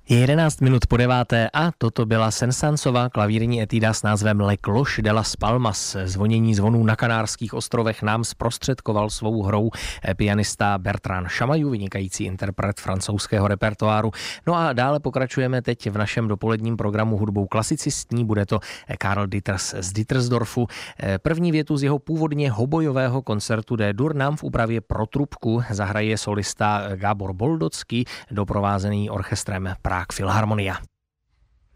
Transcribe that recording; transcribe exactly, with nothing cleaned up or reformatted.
Je jedenáct minut po deváté a toto byla Saint-Saënsova klavírní etída s názvem Le Cloche de las Palmas. Zvonění zvonů na Kanárských ostrovech nám zprostředkoval svou hrou pianista Bertrand Chamayou, vynikající interpret francouzského repertoáru. No a dále pokračujeme teď v našem dopoledním programu hudbou klasicistní. Bude to Karl Ditters z Dittersdorfu. První větu z jeho původně hobojového koncertu D-dur nám v úpravě pro trubku zahraje solista Gábor Boldocký, doprovázený orchestrem Prague Philharmonia.